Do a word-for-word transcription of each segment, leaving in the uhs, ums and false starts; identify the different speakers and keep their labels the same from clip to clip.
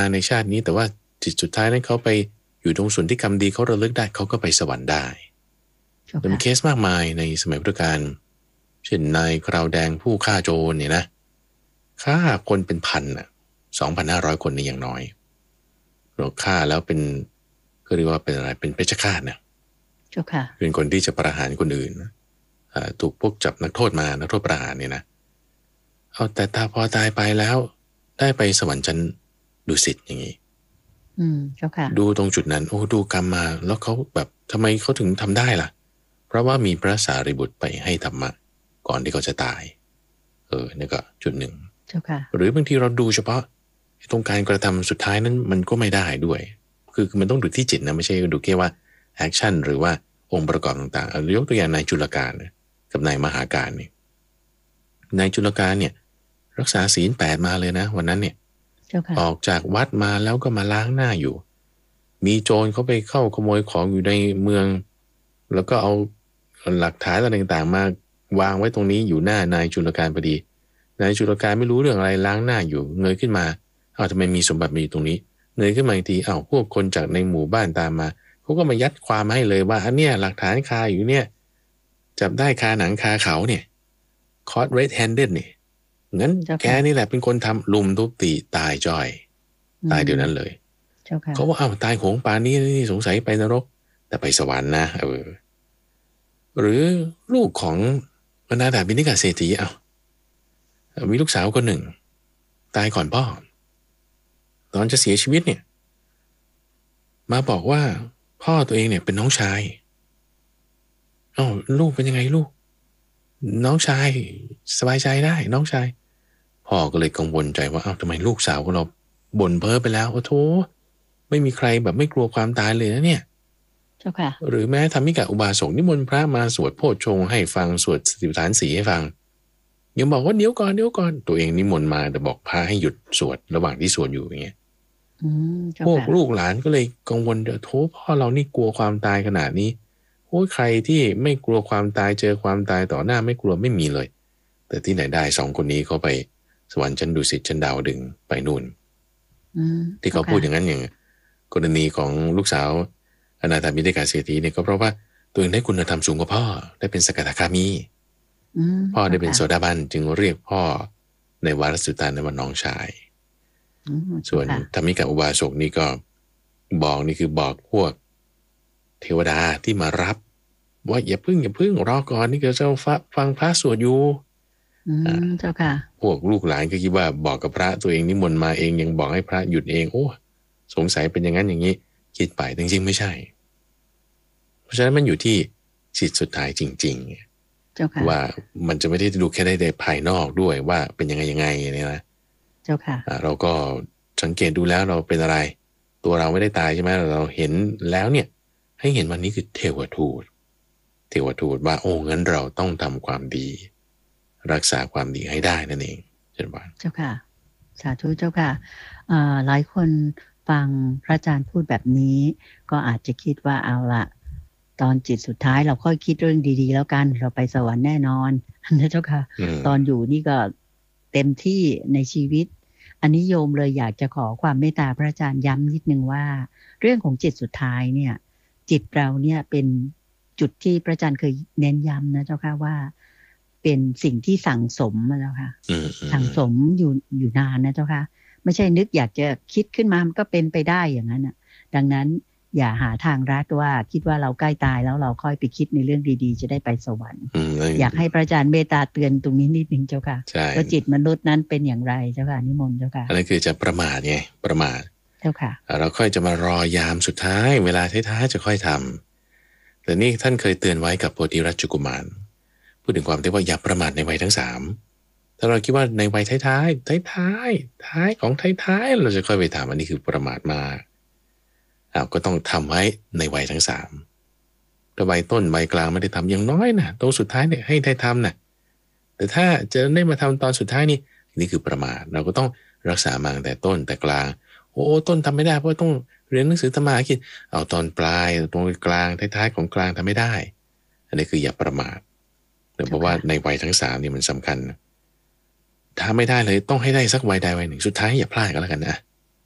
Speaker 1: ในชาตินี้แต่ว่าจิตสุดท้ายนั้นเขาไปอยู่ตรงส่วนที่กรรมดีเขาระลึกได้เขาก็ไปสวรรค์ได้แต่มีเคสมากมายในสมัยพุทธกาลเช่นนายคราวแดงผู้ฆ่าโจรเนี่ยนะฆ่าคนเป็นพันอ่ะสองพันห้าร้อยคนในอย่างน้อยเราฆ่าแล้วเป็นก็เรียกว่าเป็นอะไรเป็นเพชฌฆาตนะเป็นคนที่จะประหารคนอื่นถูกพวกจับนักโทษมานักโทษประหารเนี่ยนะเอาแต่ตาพอตายไปแล้วได้ไปสวรรค์ชั้นดุสิตอย่างนี้
Speaker 2: อืมเจ้าค่ะ
Speaker 1: ดูตรงจุดนั้นโอ้ดูกรรมมาแล้วเขาแบบทำไมเขาถึงทำได้ล่ะเพราะว่ามีพระสารีบุตรไปให้ธรรมะก่อนที่เขาจะตายเออนี่ก็จุดหนึ่ง
Speaker 2: เจ้าค่ะ
Speaker 1: หรือบางทีเราดูเฉพาะตรงการกระทำสุดท้ายนั้นมันก็ไม่ได้ด้วยคือมันต้องดูที่จิตนะไม่ใช่ดูแค่ว่าแอคชั่นหรือว่าองค์ประกอบต่างๆยกตัวอย่างนายจุลการกับนายมหาการนี่นายจุลการเนี่ยรักษาศีลแปดมาเลยนะวันนั้นเนี่ยออกจากวัดมาแล้วก็มาล้างหน้าอยู่มีโจรเขาไปเข้าขโมยของอยู่ในเมืองแล้วก็เอาหลักฐานอะไรต่างๆมาวางไว้ตรงนี้อยู่หน้านายจุลการพอดีนายจุลการไม่รู้เรื่องอะไรล้างหน้าอยู่เงยขึ้นมาอ้าวทำไมมีสมบัติมาอยู่ตรงนี้เงยขึ้นมาอีกทีอ้าวพวกคนจากในหมู่บ้านตามมาเขาก็มายัดความให้เลยว่าอันเนี้ยหลักฐานคาอยู่เนี่ยจับได้คาหนังคาเขาเนี่ยคอร์ดเรดแฮนเดดเนี่ยงั้นแกนี่แหละเป็นคนทำลุมทุบตีตายจ้อยตายเดี๋ยวนั้นเลยเขาว่าอ้าวตายโหงปานนี้นี่สงสัยไปนรกแต่ไปสวรรค์นะเออหรือลูกของอนาถบิณฑิกาเศรษฐีอ้าวมีลูกสาวคนหนึ่งตายก่อนพ่อตอนจะเสียชีวิตเนี่ยมาบอกว่าพ่อตัวเองเนี่ยเป็นน้องชายอ้าวลูกเป็นยังไงลูกน้องชายสบายใจได้น้องชายพ่อก็เลยกังวลใจว่าอ้าวทำไมลูกสาวของเราบ่นเพ้อไปแล้วโอ้โธ่ไม่มีใครแบบไม่กลัวความตายเลยนะเนี่ย
Speaker 2: เจ้าค่ะ
Speaker 1: หรือแม้ธรรมิกะอุบาสกนิมนต์พระมาสวดโพชฌงค์ให้ฟังสวดสติปัฏฐานสี่ให้ฟังยังบอกว่าเดี๋ยวก่อนเดี๋ยวก่อนตัวเองนิมนต์มาแต่บอกพระให้หยุดสวดระหว่างที่สวดอยู่อย่างเงี้ยพวกลูกหลานก็เลยกังวลเดี๋ยวโธ่พ่อเรานี่กลัวความตายขนาดนี้โอ้ยใครที่ไม่กลัวความตายเจอความตายต่อหน้าไม่กลัวไม่มีเลยแต่ที่ไหนได้สองคนนี้เขาไปสวรรค์ชั้นดุสิตชั้นดาวดึงไปนู่นที่เขาพูดอย่างนั้นอย่างกรณีของลูกสาวอนาถบิณฑิกาเศรษฐีเนี่ยก็เพราะว่าตัวเองได้คุณธรรมสูงกว่าพ่อได้เป็นสกทาคามีพ่อได้เป็นโสดาบันจึงเรียกพ่อในวาระสุดท้ายในวันน้องชายส่วนธรรมิกะอุบาสกนี่ก็บอกนี่คือบอกพวกเทวดาที่มารับว่าอย่าพึ่งอย่าพึ่งรอก่อนนี่ก็จะฟังพระสวดอยู่
Speaker 2: เจ้าค่ะ
Speaker 1: พวกลูกหลานก็คิดว่าบอกกับพระตัวเองนิมนต์มาเองยังบอกให้พระหยุดเองโอ้สงสัยเป็นอย่างนั้นอย่างนี้คิดไปจริงๆไม่ใช่เพราะฉะนั้นมันอยู่ที่จิตสุดท้ายจริงๆว่ามันจะไม่ได้ดูแค่ได้ในภายนอกด้วยว่าเป็นยังไงยังไงเนี่ยนะ
Speaker 2: เจ้าค่ะ
Speaker 1: เราก็สังเกตดูแล้วเราเป็นอะไรตัวเราไม่ได้ตายใช่ไหมเราเห็นแล้วเนี่ยให้เห็นวันนี้คือเทวทูตเทวทูตว่าโอ้งั้นเราต้องทำความดีรักษาความดีให้ได้นั่นเองเช่นว่า
Speaker 2: เจ้าค่ะสาธุเจ้าค่ะหลายคนฟังพระอาจารย์พูดแบบนี้ก็อาจจะคิดว่าเอาละตอนจิตสุดท้ายเราค่อยคิดเรื่องดีๆแล้วกันเราไปสวรรค์แน่นอนนะเจ้าค่ะตอนอยู่นี่ก็เต็มที่ในชีวิตอันนี้โยมเลยอยากจะขอความเมตตาพระอาจารย์ย้ำนิดนึงว่าเรื่องของจิตสุดท้ายเนี่ยจิตเราเนี่ยเป็นจุดที่พระอาจารย์เคยเน้นย้ำนะเจ้าค่ะว่าเป็นสิ่งที่สั่งสมนะเจ้าค่ะสั่งสมอยู่อยู่นานนะเจ้าค่ะไม่ใช่นึกอยากจะคิดขึ้นมามันก็เป็นไปได้อย่างนั้นอ่ะดังนั้นอย่าหาทางรัดว่าคิดว่าเราใกล้ตายแล้วเราค่อยไปคิดในเรื่องดีๆจะได้ไปสวรรค์อยากให้พระอาจารย์เมตตาเตือนตรงนี้นิดนึงเจ้าค่ะว่าจิตมนุษย์นั้นเป็นอย่างไรเจ้าค่ะนิมนต์เจ้าค่ะ
Speaker 1: อันนั้นคือจะประมาทไงประมาท
Speaker 2: เจ้าค่ะ
Speaker 1: เราค่อยจะมารอยามสุดท้ายเวลาท้ายๆจะค่อยทำแต่นี่ท่านเคยเตือนไว้กับโพธิรัชกุมารพูดถึงความที่ว่าอย่าประมาทในวัยทั้งสามถ้าเราคิดว่าในวัยท้ายๆท้ายๆท้ายของท้ายๆเราจะค่อยไปทำอันนี้คือประมาทมากอ้าวก็ต้องทำไว้ในวัยทั้งสามถ้าวัยต้นวัยกลางไม่ได้ทำอย่างน้อยนะตรงสุดท้ายเนี่ยให้ได้ทำนะแต่ถ้าจะได้มาทำตอนสุดท้ายนี่นี่คือประมาทเราก็ต้องรักษามาตั้งแต่ต้นแต่กลางโอ้ต้นทำไม่ได้เพราะต้องเรียนหนังสือธรรมะคิดเอาตอนปลายตรงกลางท้ายๆของกลางทำไม่ได้อันนี้คืออย่าประมาทเพราะว่าในวัยทั้งสามนี่มันสำคัญถ้าไม่ได้เลยต้องให้ได้สักวัยใดวัยหนึ่งสุดท้ายอย่าพลาดก็แล้วกันนะ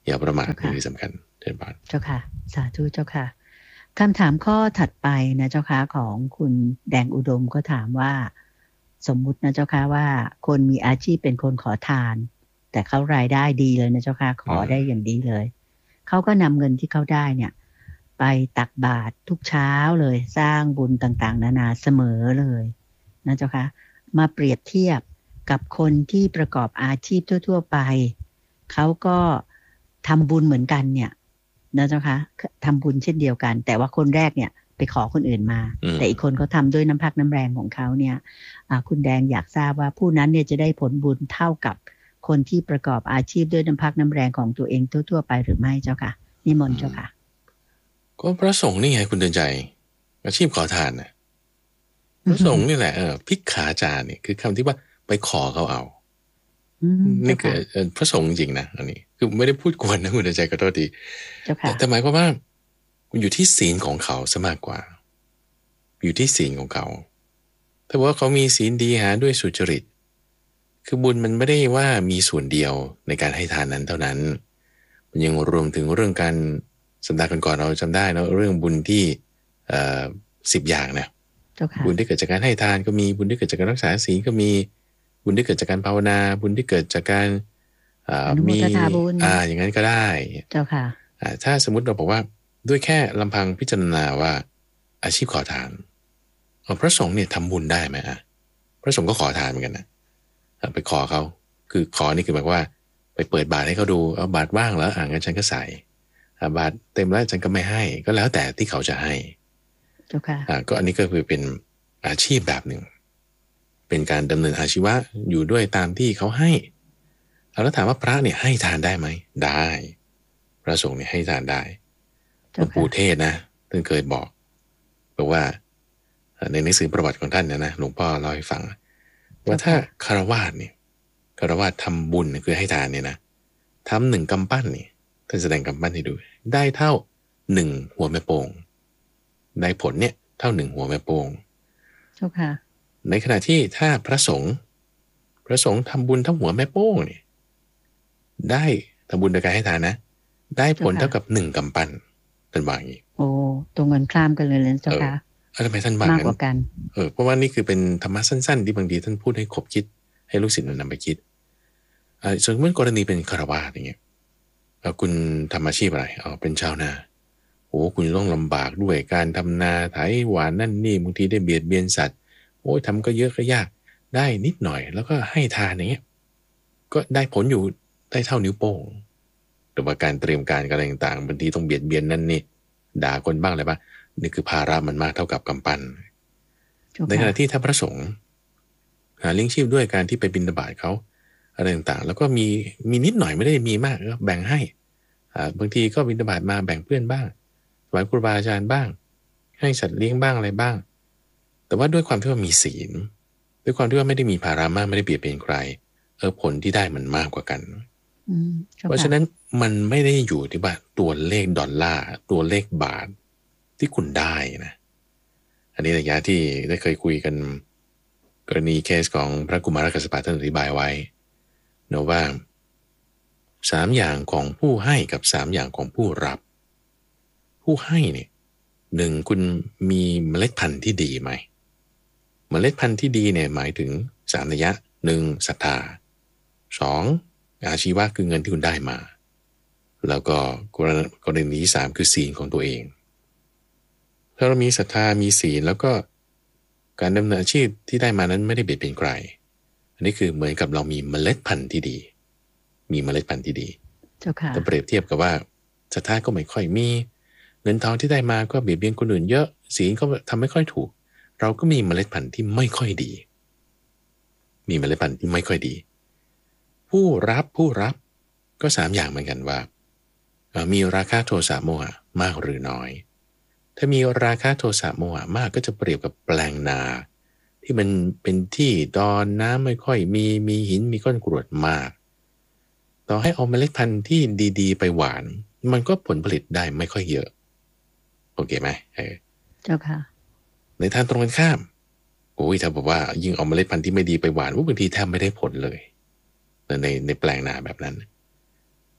Speaker 1: อย่าประมาทนี่คือสำคัญเช่นกัน
Speaker 2: เจ้าค่ะสาธุเจ้าค่ะคำถามข้อถัดไปนะเจ้าค่ะของคุณแดงอุดมก็ถามว่าสมมุตินะเจ้าค่ะว่าคนมีอาชีพเป็นคนขอทานแต่เขารายได้ดีเลยนะเจ้าค่ะขอได้อย่างดีเลยเขาก็นำเงินที่เขาได้เนี่ยไปตักบาตรทุกเช้าเลยสร้างบุญต่างๆนานาเสมอเลยนะเจ้าค่ะมาเปรียบเทียบกับคนที่ประกอบอาชีพทั่วๆไปเขาก็ทำบุญเหมือนกันเนี่ยนะเจ้าคะทำบุญเช่นเดียวกันแต่ว่าคนแรกเนี่ยไปขอคนอื่นมาแต่อีกคนเขาทำด้วยน้ำพักน้ำแรงของเขาเนี่ยคุณแดงอยากทราบว่าผู้นั้นเนี่ยจะได้ผลบุญเท่ากับคนที่ประกอบอาชีพด้วยน้ำพักน้ำแรงของตัวเองทั่วๆไปหรือไม่เจ้าค่ะนิมนต์เจ้าค่ะ
Speaker 1: ก็พระสงฆ์นี่ไงคุณเตือนใจอาชีพขอทานนะพระสงฆ์นี่แหละเออภิกขาจารเนี่ยคือคำที่ว่าไปขอเขาเอานี่คือพระสงฆ์จริงนะอันนี้คือไม่ได้พูดกวนนะคุณเตือนใจก็โทษทีแต่หมายความว่ามันอยู่ที่ศีลของเขาซะมากกว่าอยู่ที่ศีลของเขาถ้าว่าเขามีศีลดีหาด้วยสุจริตคือบุญมันไม่ได้ว่ามีส่วนเดียวในการให้ทานนั้นเท่านั้นมันยังรวมถึงเรื่องการสัปดาห์ก่อนๆเราจำได้นะเรื่องบุญที่เอ่อสิบอย่างนะบุญที่เกิดจากการให้ทานก็มีบุญที่เกิดจากการรักษาศีลก็มีบุญที่เกิดจากการภาวนาบุญที่เกิดจากการมีอ่าอย่างนั้นก็ได้
Speaker 2: เจ้าค่ะ
Speaker 1: ถ้าสมมติเราบอกว่าด้วยแค่ลำพังพิจารณาว่าอาชีพขอทานพระสงฆ์เนี่ยทำบุญได้ไหมอ่ะพระสงฆ์ก็ขอทานเหมือนกันนะไปขอเขาคือขอนี่คือหมายว่าไปเปิดบาตรให้เขาดูเอาบาตรว่างแล้วอ่างั้นฉันก็ใส่บาตรเต็มแล้วฉันก็ไม่ให้ก็แล้วแต่ที่เขาจะให้
Speaker 2: เจ้าค่ะ
Speaker 1: อ่าก็อันนี้ก็คือเป็นอาชีพแบบหนึ่งเป็นการดำเนินอาชีวะอยู่ด้วยตามที่เขาให้แล้วถามว่าพระเนี่ยให้ทานได้ไหมได้พระสงฆ์เนี่ยให้ทานได้หลวงปู่เทศนะท่านเคยบอกบอกว่าในหนังสือประวัติของท่านเนี่ยนะหลวงพ่อเล่าให้ฟังว่าถ้าคฤหัสถ์เนี่ยคฤหัสถ์ทำบุญคือให้ทานเนี่ยนะทำหนึ่งกำปั้นนี่ท่านแสดงกำปั้นให้ดูได้เท่าหนึ่งหัวแม่โป่งได้ผลเนี่ยเท่าหนึ่งหัวแม่โป่ง
Speaker 2: เจ้าค่ะ
Speaker 1: ในขณะที่ถ้าพระสงฆ์พระสงฆ์ทำบุญเท่าหัวแม่โป้งเนี่ยได้ทำบุญโดยการให้ทานนะได้ผลเท่ากับหนึ่งกำปั้นท่านว่าอย่างนี้
Speaker 2: โอ้ตรงกันข้ามกันเลยเลยเจ้าค่ะ
Speaker 1: เออทำไมท่านว่า
Speaker 2: มากกว่ากัน
Speaker 1: เออเพราะว่านี่คือเป็นธรรมะสั้นๆที่บางทีท่านพูดให้คบคิดให้ลูกศิษย์นำไปคิดอ่าส่วนเมื่อกรณีเป็นคฤหัสถ์อย่างเงี้ยเอาคุณทำอาชีพอะไรเอาเป็นชาวนาโอ้คุณต้องลำบากด้วยการทำนาไถหวานนั่นนี่บางทีได้เบียดเบียนสัตว์โอ้ยทำก็เยอะก็ยากได้นิดหน่อยแล้วก็ให้ทานอย่างเงี้ยก็ได้ผลอยู่ได้เท่านิ้วโป้งแต่ว่าการเตรียมการอะไรต่างๆบางทีต้องเบียดเบียนนั่นนี่ด่าคนบ้างอะไรบ้างนี่คือภาระมันมากเท่ากับกำปั้นในขณะที่ถ้าพระสงฆ์หาเลี้ยงชีพด้วยการที่ไปบิณฑบาตเขาอะไรต่างๆแล้วก็มีมีนิดหน่อยไม่ได้มีมากก็แบ่งให้อ่าบางทีก็บิณฑบาตมาแบ่งเพื่อนบ้างถวายครูบาอาจารย์บ้างให้สัตว์เลี้ยงบ้างอะไรบ้างแต่ว่าด้วยความที่ว่ามีศีลด้วยความที่ว่าไม่ได้มีภาระมากไม่ได้เบียดเบียนใครเออผลที่ได้มันมากกว่ากันเพราะฉะนั้นมันไม่ได้อยู่ที่ว่าตัวเลขดอลลาร์ตัวเลขบาทที่คุณได้นะอันนี้ระยะที่ได้เคยคุยกันกรณีเคสของพระกุมารกัสสปะท่านอธิบายไว้นะว่าสามอย่างของผู้ให้กับสามอย่างของผู้รับผู้ให้เนี่ยหนึ่งคุณมีเมล็ดพันธุ์ที่ดีไหมเมล็ดพันธุ์ที่ดีเนี่ยหมายถึงสามนัยยะหนึ่งศรัทธาสองอาชีวะคือเงินที่คุณได้มาแล้วก็กรณีที่สามคือศีลของตัวเองถ้าเรามีศรัทธามีศีลแล้วก็การดำเนินอาชีพที่ได้มานั้นไม่ได้เบียดเบียนใครอันนี้คือเหมือนกับเรามีเมล็ดพันธุ์ที่ดีมีเมล็ดพันธุ์ที่ดีแต่เปรียบเทียบกับว่าศรัทธาก็ไม่ค่อยมีเงินทองที่ได้มาก็เบียดเบียนคนอื่นเยอะศีลก็ทำไม่ค่อยถูกเราก็มีเมล็ดพันธุ์ที่ไม่ค่อยดีมีเมล็ดพันธุ์ที่ไม่ค่อยดีผู้รับผู้รับก็สามอย่างเหมือนกันว่ามีราคะโทสะโมหะมากหรือน้อยถ้ามีราคะโทสะโมหะมากก็จะเปรียบกับแปลงนาที่มันเป็นที่ดอนน้ำไม่ค่อยมีมีหินมีก้อนกรวดมากต่อให้เอาเมล็ดพันธุ์ที่ดีๆไปหวานมันก็ผลผลิตได้ไม่ค่อยเยอะโอเคไหมเออ
Speaker 2: เจ้าค่ะ
Speaker 1: ในทางตรงกันข้ามโอ้ยถ้าบอกว่ายิ่งเอาเมล็ดพันธุ์ที่ไม่ดีไปหวานว่าบางทีแทบไม่ได้ผลเลยในในแปลงนาแบบนั้น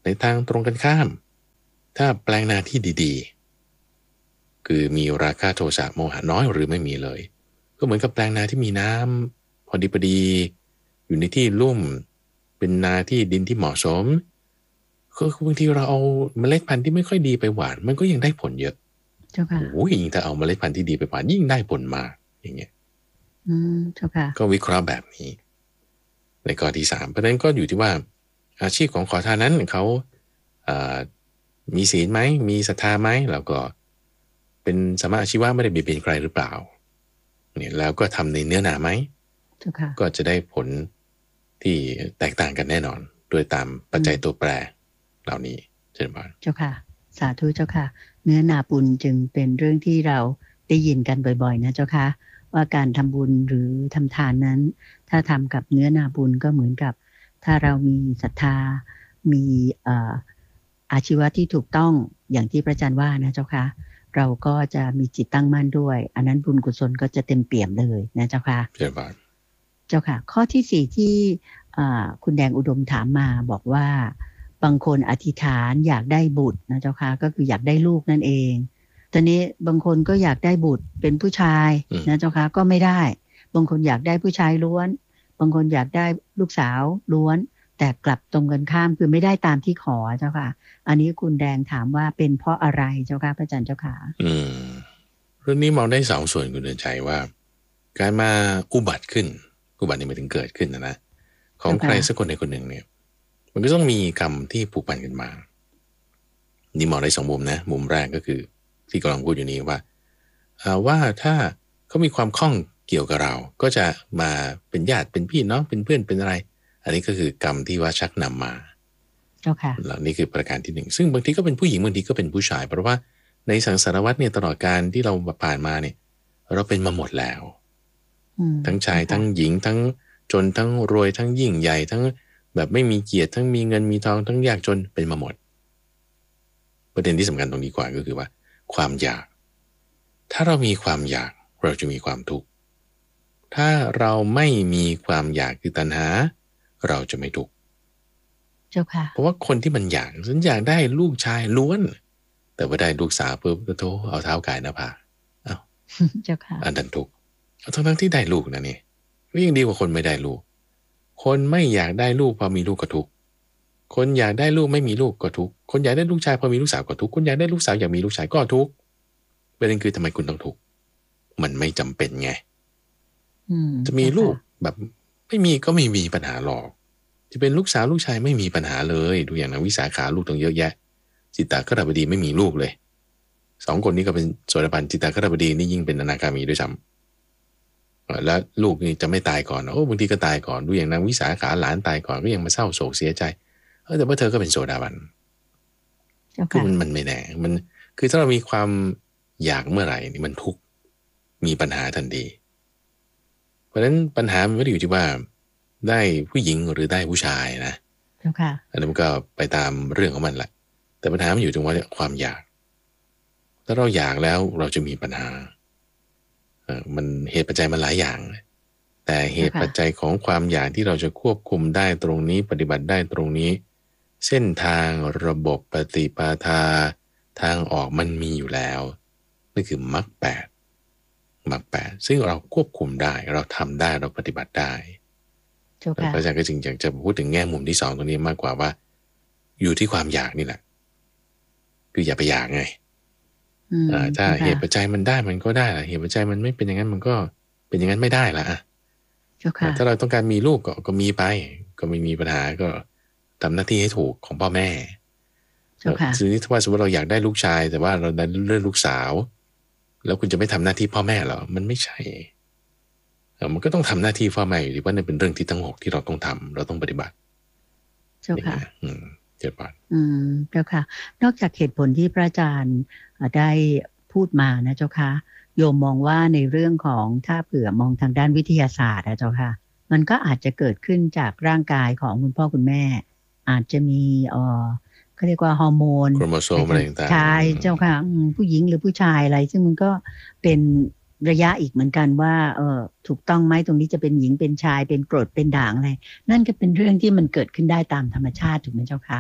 Speaker 1: ในทางตรงกันข้ามถ้าแปลงนาที่ดีๆคือมีราคะโทสะโมหะน้อยหรือไม่มีเลยก็เหมือนกับแปลงนาที่มีน้ำพอดีพอดีอยู่ในที่ลุ่มเป็นนาที่ดินที่เหมาะสมคือบางทีเราเอาเมล็ดพันธุ์ที่ไม่ค่อยดีไปหว่านมันก็ยังได้ผลเยอะ
Speaker 2: เจ้าค่ะ
Speaker 1: โอ้ยยิ่งถ้าเอาเมล็ดพันธุ์ที่ดีไปหว่านยิ่งได้ผลมากอย่างเงี้ย
Speaker 2: อืมเจ้าค่ะ
Speaker 1: ก็วิเคราะห์แบบนี้ในข้อที่สามเพราะฉะนั้นก็อยู่ที่ว่าอาชีพของขอทานนั้นเขามีศีลไหมมีศรัทธาไหมแล้วก็เป็นสมาอาชีวะไม่ได้เบียดเบียนใครหรือเปล่าเนี่ยแล้วก็ทำในเนื้อนาไหมก็จะได้ผลที่แตกต่างกันแน่นอนโดยตามปัจจัยตัวแปรเหล่านี้เช่นกัน
Speaker 2: เจ้าค่ะสาธุเจ้าค่ะเนื้อนาบุญจึงเป็นเรื่องที่เราได้ยินกันบ่อยๆนะเจ้าค่ะว่าการทำบุญหรือทำทานนั้นถ้าทำกับเนื้อนาบุญก็เหมือนกับถ้าเรามีศรัทธามีอาชีวะที่ถูกต้องอย่างที่พระอาจารย์ว่านะเจ้าค่ะเราก็จะมีจิตตั้งมั่นด้วยอันนั้นบุญกุศลก็จะเต็มเปี่ยมเลยนะเจ้าค่ะ
Speaker 1: เจ้าค่ะ
Speaker 2: เจ้าค่ะข้อที่สี่ที่คุณแดงอุดมถามมาบอกว่าบางคนอธิษฐานอยากได้บุตรนะเจ้าค่ะก็คืออยากได้ลูกนั่นเองตอนนี้บางคนก็อยากได้บุตรเป็นผู้ชายนะเจ้าค่ะก็ไม่ได้บางคนอยากได้ผู้ชายล้วนบางคนอยากได้ลูกสาวล้วนแต่กลับตรงกันข้ามคือไม่ได้ตามที่ขอเจ้าค่ะอันนี้คุณแดงถามว่าเป็นเพราะอะไรเจ้าค่ะพระอาจารย์เจ้าค่ะ
Speaker 1: อืมเรื่องนี้มองได้สองส่วนคุณเดินใจว่าการมาอุบัติขึ้นอุบัตินี่หมายถึงเกิดขึ้นนะนะของใครสักคนใดคนหนึ่งเนี่ยมันก็ต้องมีกรรมที่ผูกพันกันมานี่มองได้สองมุมนะมุมแรกก็คือที่กำลังพูดอยู่นี้ว่าว่าถ้าเขามีความข้องเกี่ยวกับเราก็จะมาเป็นญาติเป็นพี่น้องเป็นเพื่อนเป็นอะไรอันนี้ก็คือกรรมที่ว่าชักนำมา
Speaker 2: เจ้าค่ะ
Speaker 1: แล้วนี่คือประการที่หนึ่งซึ่งบางทีก็เป็นผู้หญิงบางทีก็เป็นผู้ชายเพราะว่าในสังสารวัฏเนี่ยตลอดการที่เราผ่านมาเนี่ยเราเป็นมาหมดแล้วทั้งชายทั้งหญิงทั้งจนทั้งรวยทั้งยิ่งใหญ่ทั้งแบบไม่มีเกียรติทั้งมีเงินมีทองทั้งยากจนเป็นมาหมดประเด็นที่สำคัญตรงนี้กว่าก็คือว่าความอยากถ้าเรามีความอยากเราจะมีความทุกข์ถ้าเราไม่มีความอยากคือตัณหาเราจะไม่ทุกข์
Speaker 2: เจ้าค่ะ
Speaker 1: เพราะว่าคนที่มันอยากฉันอยากได้ลูกชายล้วนแต่ว่าได้ลูกสาวเพิ่มก็โทเอาเท้าไก่หน้าผากอ้าว
Speaker 2: เจ้าค่ะ
Speaker 1: อันนั้นทุกข์ทั้งทั้งที่ได้ลูกนะนี่ก็ยังดีกว่าคนไม่ได้ลูกคนไม่อยากได้ลูกพอมีลูกก็ทุกข์คนอยากได้ลูกไม่มีลูกก็ทุกข์คนอยากได้ลูกชายพอมีลูกสาวก็ทุกข์คนอยากได้ลูกสาวอยากมีลูกชายก็ทุกข์ประเด็นคือทำไมคุณต้องทุกข์มันไม่จำเป็นไงจะมีลูกแบบไม่มีก็ไม่มีปัญหาหรอกจะเป็นลูกสาวลูกชายไม่มีปัญหาเลยดูอย่างนางวิสาขาลูกต้องเยอะแยะจิตตคฤบดีไม่มีลูกเลยสองคนนี้ก็เป็นโสดาบันจิตตคฤบดีนี่ยิ่งเป็นอนาคามีด้วยซ้ำแล้วลูกนี่จะไม่ตายก่อนโอ้บางทีก็ตายก่อนดูอย่างนางวิสาขาหลานตายก่อนก็ยังมาเศร้าโศกเสียใจเออแต่ว่าเธอก็เป็นโสดาบันคือมันมันไม่แน่มันคือถ้าเรามีความอยากเมื่อไหร่นี่มันทุกข์มีปัญหาทันทีเพราะฉะนั้นปัญหามันไม่ได้อยู่ที่ว่าได้ผู้หญิงหรือได้ผู้ชายนะอันนั้นมันก็ไปตามเรื่องของมันแหละแต่ปัญหามันอยู่ตรงว่าความอยากถ้าเราอยากแล้วเราจะมีปัญหาเออมันเหตุปัจจัยมันหลายอย่างแต่เหตุปัจจัยของความอยากที่เราจะควบคุมได้ตรงนี้ปฏิบัติได้ตรงนี้เส้นทางระบบปฏิปทาทางออกมันมีอยู่แล้วนั่นคือมรรคแปดมรรคแปดซึ่งเราควบคุมได้เราทำได้เราปฏิบัติได้พระอาจารย์ก็จึงอยากจะพูดถึงแง่มุมที่สองตรงนี้มากกว่าว่าอยู่ที่ความอยากนี่แหละคืออย่าไปอยากไงถ้าเหตุปัจจัยมันได้มันก็ได้ละเหตุปัจจัยมันไม่เป็นอย่างนั้นมันก็เป็นอย่างนั้นไม่ได้ละอ่ะถ้าเราต้องการมีลูกก็ก็มีไปก็ไม่มีปัญหาก็ทำหน้าที่ให้ถูกของพ่อแม่ทีนี้ถ้าว่าสมมติเราอยากได้ลูกชายแต่ว่าเราได้เลือกลูกสาวแล้วคุณจะไม่ทำหน้าที่พ่อแม่เหรอมันไม่ใช่มันก็ต้องทำหน้าที่พ่อแม่อยู่ดีว่านี่เป็นเรื่องที่ทั้งหกที่เราต้องทำเราต้องปฏิบัติ
Speaker 2: เจ้าค่ะ
Speaker 1: อืมเจ้าค่ะ
Speaker 2: อืมเจ้าค่ะนอกจากเหตุผลที่พระอาจารย์ได้พูดมานะเจ้าค่ะโยมมองว่าในเรื่องของถ้าเผื่อมองทางด้านวิทยาศาสตร์นะเจ้าค่ะมันก็อาจจะเกิดขึ้นจากร่างกายของคุณพ่อคุณแม่อาจจะมีเอ่อเขาเรียกว่าฮอร์โมน
Speaker 1: โครโมโซมอะไรต่าง
Speaker 2: ๆชายเจ้าค่ะผู้หญิงหรือผู้ชายอะไรซึ่งมันก็เป็นระยะอีกเหมือนกันว่าเออถูกต้องไหมตรงนี้จะเป็นหญิงเป็นชายเป็นกรดเป็นด่างอะไรนั่นก็เป็นเรื่องที่มันเกิดขึ้นได้ตามธรรมชาติถูกไหมเจ้าค่ะ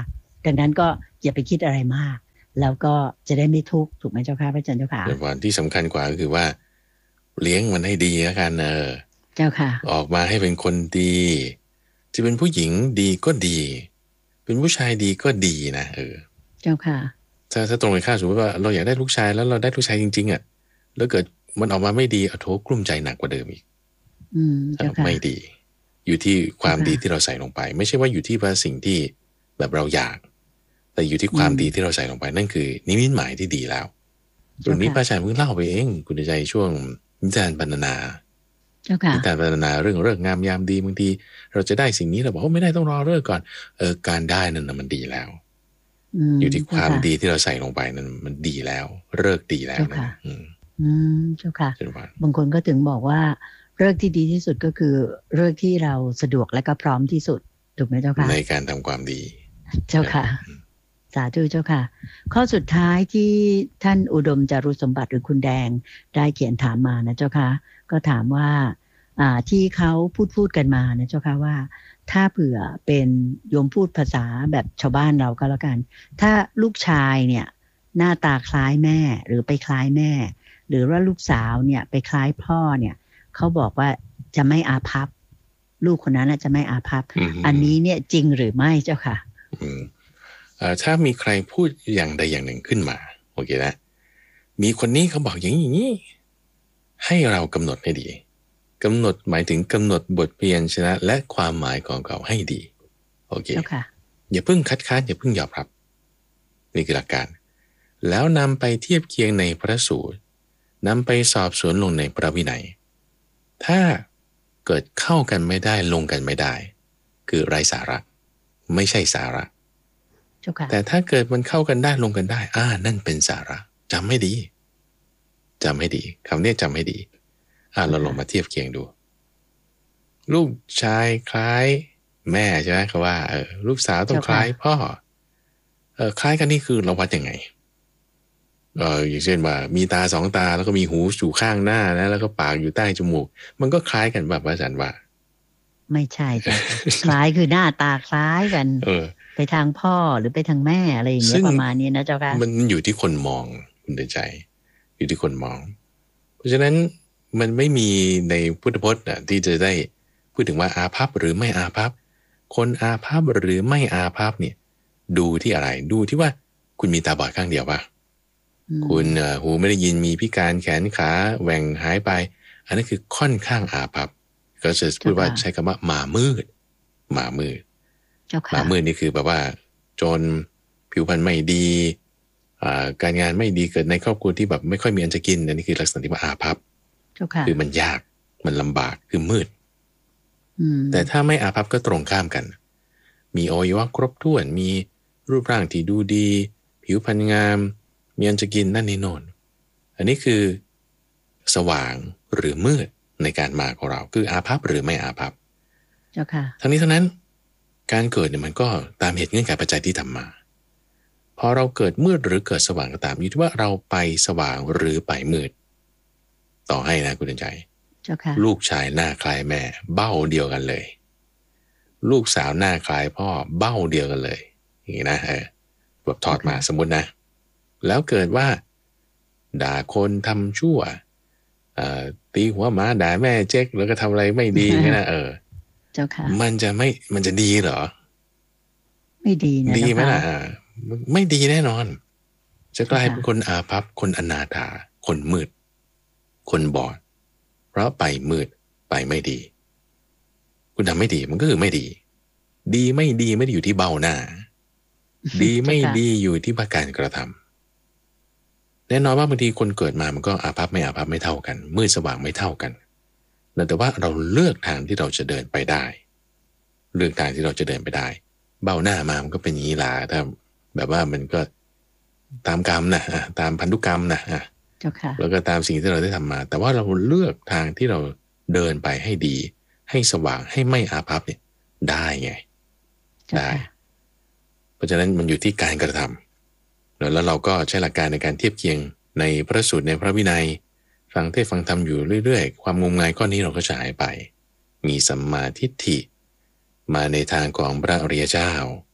Speaker 2: ดังนั้นก็อย่าไปคิดอะไรมากแล้วก็จะได้ไม่ทุกข์ถูกไหมเจ้าค่ะพระอาจารย์เจ้าค่ะ
Speaker 1: แต่วันที่สำคัญกว่าก็คือว่าเลี้ยงมันให้ดีแล้วกันเออ
Speaker 2: เจ้าค่ะ
Speaker 1: ออกมาให้เป็นคนดีจะเป็นผู้หญิงดีก็ดีเป็นผู้ชายดีก็ดีนะเออ
Speaker 2: เจ้าค่ะ
Speaker 1: ถ้าถ้าตรงกันข้ามสมมติว่าเราอยากได้ลูกชายแล้วเราได้ลูกชายจริงๆอ่ะแล้วเกิดมันออกมาไม่ดีเอาโถกลุ้มใจหนักกว่าเดิมอีก
Speaker 2: อืมเจ้าค่ะ
Speaker 1: ไม่ดีอยู่ที่ความดีที่เราใส่ลงไปไม่ใช่ว่าอยู่ที่ว่าสิ่งที่แบบเราอยากแต่อยู่ที่ความดีที่เราใส่ลงไปนั่นคือนิมิตหมายที่ดีแล้วตรงนี้พระอาจารย์เพิ่งเล่าไปเองคุณใจช่วงนิทานบรรณนานิทานบรรณนาเรื่องเลิกงามยามดีบางทีเราจะได้สิ่งนี้เราบอกว่าไม่ได้ต้องรอเลิกก่อนเออการได้นั่นนะมันดีแล้วอยู่ที่ความดีที่เราใส่ลงไปนั้นมันดีแล้วเลิกดีแล้วนะอืม
Speaker 2: อืมเจ้าค่ะบางคนก็ถึงบอกว่าเลิกที่ดีที่สุดก็คือเลิกที่เราสะดวกและก็พร้อมที่สุดถูกไหมเจ้าค่ะ
Speaker 1: ในการทำความดี
Speaker 2: เจ้าค่ะสาธุเจ้าค่ะข้อสุดท้ายที่ท่านอุดมจารุสมบัติหรือคุณแดงได้เขียนถามมานะเจ้าค่ะก็ถามว่าอ่าที่เขาพูดพูดกันมานะเจ้าค่ะว่าถ้าเผื่อเป็นโยมพูดภาษาแบบชาวบ้านเราก็แล้วกันถ้าลูกชายเนี่ยหน้าตาคล้ายแม่หรือไปคล้ายแม่หรือว่าลูกสาวเนี่ยไปคล้ายพ่อเนี่ยเขาบอกว่าจะไม่อาภัพลูกคนนั้นจะไม่อาภัพ อันนี้เนี่ยจริงหรือไม่เจ้าค่ะ
Speaker 1: ถ้ามีใครพูดอย่างใดอย่างหนึ่งขึ้นมาโอเคนะมีคนนี้เขาบอกอย่างนี้ให้เรากำหนดให้ดีกำหนดหมายถึงกำหนดบทพยัญชนะและความหมายของเขาให้ดีโอเคอย่าเพิ่งคัดค้านอย่าเพิ่งยอมรับนี่คือหลักการแล้วนำไปเทียบเคียงในพระสูตรนำไปสอบสวนลงในพระวินัยถ้าเกิดเข้ากันไม่ได้ลงกันไม่ได้คือไร้สาระไม่ใช่สาระแต่ถ้าเกิดมันเข้ากันได้ลงกันได้อ่านั่นเป็นสาระจำให้ดีจำให้ดีคำนี้จำให้ดีอ่าเราลองมาเทียบเคียงดูลูกชายคล้ายแม่ใช่ไหมเขาว่าเออลูกสาวต้องคล้ายพ่อเออคล้ายกันนี่คือเราวัดยังไงเอออย่างเช่นว่ามีตาสองตาแล้วก็มีหูอยู่ข้างหน้านะแล้วก็ปากอยู่ใต้จมูกมันก็คล้ายกันแบบอาจารย์ว่า
Speaker 2: ไม่ใช่จ้ะ คล้ายคือหน้าตาคล้ายกัน
Speaker 1: เออ
Speaker 2: ไปทางพ่อหรือไปทางแม่อะไรอย่างเงี้ยประมาณนี้นะเจ้าค่ะ
Speaker 1: มันอยู่ที่คนมองคุณใจอยู่ที่คนมองเพราะฉะนั้นมันไม่มีในพุทธพจน์อ่ะที่จะได้พูดถึงว่าอาภัพหรือไม่อาภัพคนอาภัพหรือไม่อาภัพเนี่ยดูที่อะไรดูที่ว่าคุณมีตาบอดข้างเดียวป่ะคุณหูไม่ได้ยินมีพิการแขนขาแหว่งหายไปอันนั้นคือค่อนข้างอาภัพก็จะพูดว่าใช้คำว่าหมามืดหมามืดหมามืดนี่คือแบบว่าจนผิวพรรณไม่ดีการงานไม่ดีเกิดในครอบครัวที่แบบไม่ค่อยมีอันจะกินอันนี้คือลักษณะที่ว่าอาภัพคือมันยากมันลำบากคือมืดแต่ถ้าไม่อาภัพก็ตรงข้ามกันมีอวัยวะครบถ้วนมีรูปร่างที่ดูดีผิวพรรณงามมีอันจะกินนั่นนี่โน่นอันนี้คือสว่างหรือมืดในการมาของเราคืออาภัพหรือไม่อาภัพ
Speaker 2: เจ้าค่ะ
Speaker 1: ทั้งนี้ทั้งนั้นการเกิดเนี่ยมันก็ตามเหตุเงื่อนไขปัจจัยที่ทำมาพอเราเกิดมืดหรือเกิดสว่างก็ตามอยู่ที่ว่าเราไปสว่างหรือไปมืดต่อให้นะคุณใจ
Speaker 2: เจ้าค่ะ
Speaker 1: ลูกชายหน้าคล้ายแม่เบ้าเดียวกันเลยลูกสาวหน้าคล้ายพ่อเบ้าเดียวกันเลยอย่างนี้นะเออแบบถอดมาสมมตินะแล้วเกิดว่าด่าคนทำชั่วตีหัวหมาด่าแม่เจ๊กแล้วก็ทำอะไรไม่ดีนี่นะเออ
Speaker 2: เจ้าค่ะ
Speaker 1: มันจะไม่มันจะดีเหรอ
Speaker 2: ไม่ดีนะ
Speaker 1: ดีไหมล่ะไม่ดีแน่นอนจะกลายเป็นคนอาภัพคนอนาถาคนมืดคนบอดเพราะไปมืดไปไม่ดีคุณทำไม่ดีมันก็คือไม่ดีดีไม่ดีไม่ได้อยู่ที่เบ้าหน้าดีไม่ดีอยู่ที่การกระทำแน่นอนว่าบางทีคนเกิดมามันก็อาภัพไม่อาภัพไม่เท่ากันมืดสว่างไม่เท่ากันแต่ว่าเราเลือกทางที่เราจะเดินไปได้เลือกทางที่เราจะเดินไปได้เบ้าหน้ามามันก็เป็นอย่างนี้ล่ะถ้าแบบว่ามันก็ตามกรรมนะตามพันธุกรรมนะแล้วก็ตามสิ่งที่เราได้ทำมาแต่ว่าเราเลือกทางที่เราเดินไปให้ดีให้สว่างให้ไม่อาภัพเนี่ยได้ไงได้เพราะฉะนั้นมันอยู่ที่การกระทำแล้วเราก็ใช้หลักการในการเทียบเคียงในพระสูตรในพระวินัยฟังเทศฟังธรรมอยู่เรื่อยๆความงมงายข้อนี้เราก็จะหายไปมีสัมมาทิฏฐิมาในทางของพระอริยเจ้า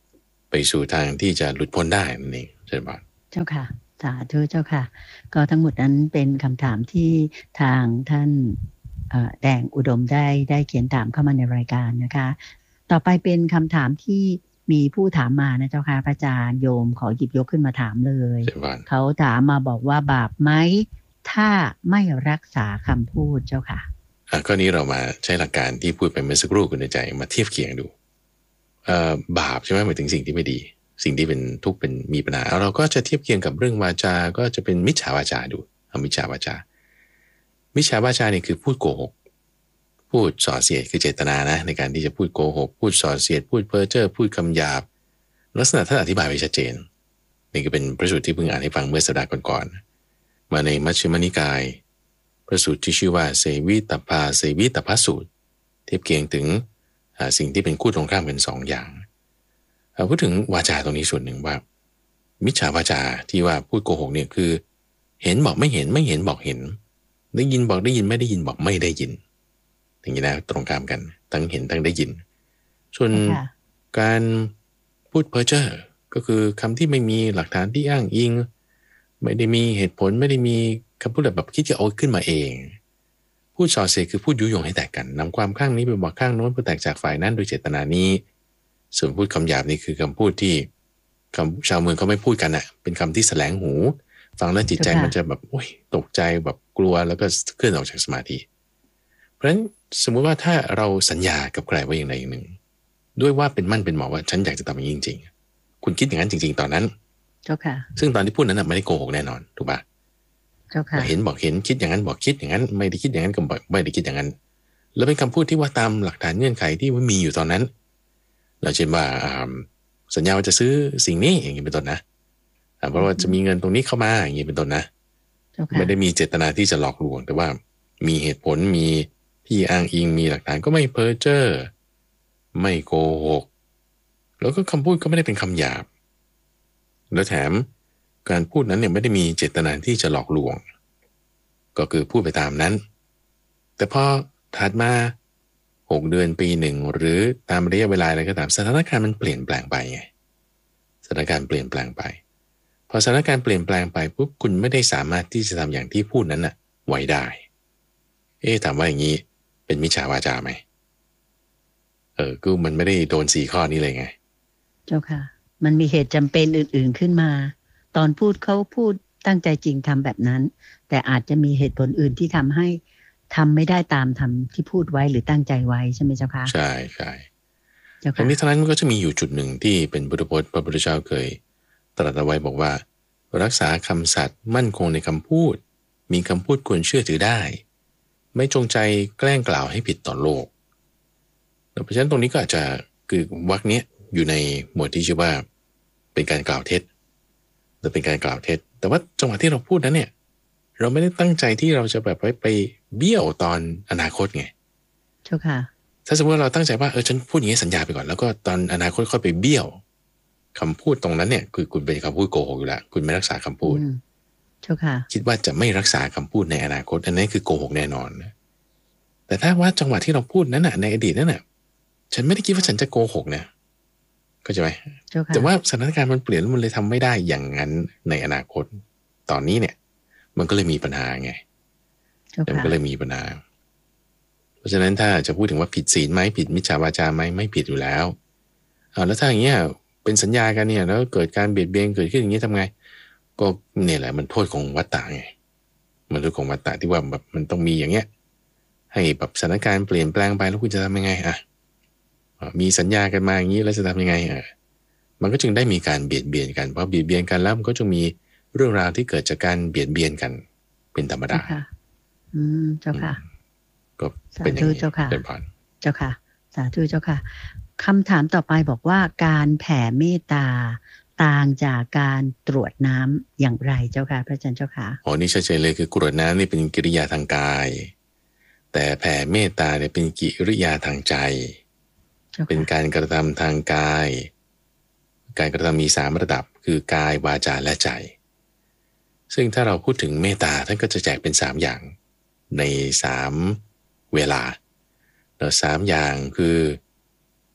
Speaker 1: ไปสู่ทางที่จะหลุดพ้นได้นั่นเองใช่ไหม
Speaker 2: เจ้าค่ะสาธุเจ้าค่ะก็ทั้งหมดนั้นเป็นคำถามที่ทางท่านแดงอุดมได้ได้เขียนถามเข้ามาในรายการนะคะต่อไปเป็นคำถามที่มีผู้ถามมานะเจ้าค่ะพระอาจารย์โยมขอหยิบยกขึ้นมาถามเลยเขาถามมาบอกว่าบาปไหมถ้าไม่รักษาคำพูดเจ้าค่ะ
Speaker 1: อ่ะข้อนี้เรามาใช้หลักการที่พูดไปเมื่อสักครู่คุณในใจมาเทียบเคียงดูเอ่อบาปใช่ไหมหมายถึงสิ่งที่ไม่ดีสิ่งที่เป็นทุกข์เป็นมีปัญหาเราก็จะเทียบเคียงกับเรื่องวาจาก็จะเป็นมิจฉาวาจาดูเอามิจฉาวาจามิจฉาวาจาเนี่ยคือพูดโกหกพูดส่อเสียดคือเจตนานะในการที่จะพูดโกหกพูดส่อเสียดพูดเพ้อเจ้อพูดคำหยาบลักษณะท่านอธิบายไว้ชัดเจนนี่ก็เป็นพระสูตรที่เพิ่งอ่านให้ฟังเมื่อสัปดาห์ก่อนๆมาในมัชฌิมนิกายพระสูตรที่ชื่อว่าเสวิตพาเสวิตพสูตรเทียบเคียงถึงสิ่งที่เป็นคู่ตรงข้ามกันสองอย่างพูดถึงวาจาตรงนี้ส่วนหนึ่งว่ามิจฉาวาจาที่ว่าพูดโกหกเนี่ยคือเห็นบอกไม่เห็นไม่เห็นบอกเห็นได้ยินบอกได้ยินไม่ได้ยินบอกไม่ได้ยินอย่างนี้นะตรงข้ามกันทั้งเห็นทั้งได้ยินส่วนการพูดเพ้อเจ้อก็คือคำที่ไม่มีหลักฐานที่อ้างอิงไม่ได้มีเหตุผลไม่ได้มีคำพูดแบบคิดจะเอาขึ้นมาเองพูดส่อเสียดคือพูดยุยงให้แตกกันนำความข้างนี้ไปบอกข้างโน้นเพื่อแตกจากฝ่ายนั้นโดยเจตนานี้ส่วนพูดคำหยาบนี่คือคำพูดที่คำชาวเมืองเขาไม่พูดกันอ่ะเป็นคำที่แสลงหูฟังแล้วจิตใจมันจะแบบโอ้ยตกใจแบบกลัวแล้วก็เคลื่อนออกจากสมาธิเพราะฉะนั้นสมมุติว่าถ้าเราสัญญากับใครไว้อย่างใดอย่างหนึ่งด้วยว่าเป็นมั่นเป็นหมอว่าฉันอยากจะทำอย่างนี้จริงๆคุณคิดอย่างนั้นจริงๆตอนนั้น
Speaker 2: เจ้าค่ะ
Speaker 1: ซึ่งตอนที่พูดนั้นไม่ได้โกหกแน่นอนถูกป่ะ
Speaker 2: เจ้าค่ะ
Speaker 1: เห็นบอกเห็นคิดอย่างนั้นบอกคิดอย่างนั้นไม่ได้คิดอย่างนั้นก็บอกไม่ได้คิดอย่างนั้นแล้วเป็นคำพูดที่ว่าตามหลักฐานเงื่อนไขที่มันมีอยู่ตอนนั้นเราเช่นว่าสัญญาว่าจะซื้อสิ่งนี้อย่างนี้เป็นต้นนะเพราะว่าจะมีเงินตรงนี้เข้ามาอย่างนี้เป็นต้นนะไม่ได้มีเจตนาที่จะหลอกลวงแต่ว่ามีเหตุผลมีที่อ้างอิงมีหลักฐานก็ไม่เพ้อเจ้อไม่โกหกแล้วก็คำพูดก็ไม่ได้เป็นคำหยาบแล้วแถมการพูดนั้นเนี่ยไม่ได้มีเจตนาที่จะหลอกลวงก็คือพูดไปตามนั้นแต่พอถัดมาหกเดือนปีหนึ่งหรือตามระยะเวลาอะไรก็ตามสถานการณ์มันเปลี่ยนแปลงไปไงสถานการณ์เปลี่ยนแปลงไปพอสถานการณ์เปลี่ยนแปลงไปปุ๊บคุณไม่ได้สามารถที่จะทำอย่างที่พูดนั้นน่ะไว้ได้เอ๊ะถามว่าอย่างนี้เป็นมิจฉาวาจาไหมเออก็มันไม่ได้โดนสี่ข้อนี้เลยไง
Speaker 2: เจ้าค่ะมันมีเหตุจำเป็นอื่นๆขึ้นมาตอนพูดเขาพูดตั้งใจจริงทำแบบนั้นแต่อาจจะมีเหตุผลอื่นที่ทำให้ทำไม่ได้ตามทำที่พูดไว้หรือตั้งใจไว้ใช่ไหมเจ้าค่ะ
Speaker 1: ใช่ใช่ทั้งนี้ทั้งนั้นก็จะมีอยู่จุดหนึ่งที่เป็นพุทธพจน์พระพุทธเจ้าเคยตรัสเอาไว้บอกว่ารักษาคำสัตย์มั่นคงในคำพูดมีคำพูดควรเชื่อถือได้ไม่จงใจแกล้งกล่าวให้ผิดต่อโลกเพราะฉะนั้นตรงนี้ก็อาจจะคือวรรคนี้อยู่ในหมวดที่ชื่อว่าเป็นการกล่าวเท็จหรือเป็นการกล่าวเท็จแต่ว่าจังหวะที่เราพูดนั้นเนี่ยเราไม่ได้ตั้งใจที่เราจะแบบไปไปเบี้ยวตอนอนาคตไง
Speaker 2: เจ้าค่ะ
Speaker 1: ถ้าสมมติเราตั้งใจว่าเออฉันพูดอย่างนี้สัญญาไปก่อนแล้วก็ตอนอนาคตค่อยไปเบี้ยวคำพูดตรงนั้นเนี่ยคือคุณเป็นคำพูดโกหกอยู่แล้วคุณไม่รักษาคำพูด
Speaker 2: เจ้าค่ะ
Speaker 1: คิดว่าจะไม่รักษาคำพูดในอนาคตอันนั้นคือโกหกแน่นอนแต่ถ้าว่าจังหวะที่เราพูดนั้นน่ะในอดีตนั้นน่ะฉันไม่ได้คิดว่าฉันจะโกหกนะเข้าใจไหมแต่ว่าสถานการณ์มันเปลี่ยนแล้วมันเลยทำไม่ได้อย่างนั้นในอนาคตตอนนี้เนี่ยมันก็เลยมีปัญหาไงมันก็เลยมีปัญหาเพราะฉะนั้นถ้าจะพูดถึงว่าผิดศีลไหมผิดมิจฉาวาจาไหมไม่ผิดอยู่แล้วเอาแล้วถ้าอย่างเงี้ยเป็นสัญญากันเนี่ยแล้วเกิดการเบียดเบียนเกิดขึ้นอย่างนี้ทำไงก็เนี่ยแหละมันโทษของวัฏฏะไงมันโทษของวัฏฏะที่ว่าแบบมันต้องมีอย่างเงี้ยให้แบบสถานการณ์เปลี่ยนแปลงไปแล้วคุณจะทำยังไงอ่ะมีสัญญากันมาอย่างนี้แล้วจะทำยังไงอ่ะมันก็จึงได้มีการเบียดเบียนกันเพราะเบียดเบียนกันแล้วมันก็จะมีเรื่องราวที่เกิดจากการเบียดเบียนกันเป็นธรรมดา
Speaker 2: อืมเจ้าค่ะ
Speaker 1: ก็เป็นอย่างนี้เจ้าค่ะ
Speaker 2: เจ้าค่ะสาธุเจ้าค่ะคำถามต่อไปบอกว่าการแผ่เมตตาต่างจากการตรวจน้ำอย่างไรเจ้าค่ะพระอาจารย์เจ้าค่ะ
Speaker 1: อ๋อนี่ชัดเจนเลยคือกรวดน้ำนี่เป็นกิริยาทางกายแต่แผ่เมตตาเนี่ยเป็นกิริยาทางใจเป็นการกระทำทางกายการกระทำมีสามระดับคือกายวาจาและใจซึ่งถ้าเราพูดถึงเมตตาท่านก็จะแจกเป็นสามอย่างในสามเวลาแล้วสามอย่างคือ